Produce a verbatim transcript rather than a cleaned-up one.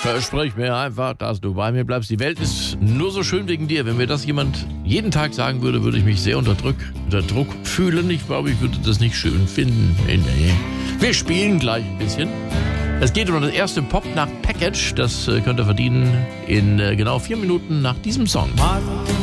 Versprich mir einfach, dass du bei mir bleibst. Die Welt ist nur so schön wegen dir. Wenn mir das jemand jeden Tag sagen würde, würde ich mich sehr unter Druck, unter Druck fühlen. Ich glaube, ich würde das nicht schön finden. Nee. Wir spielen gleich ein bisschen. Es geht um das erste Pop nach Package. Das könnt ihr verdienen in genau vier Minuten nach diesem Song.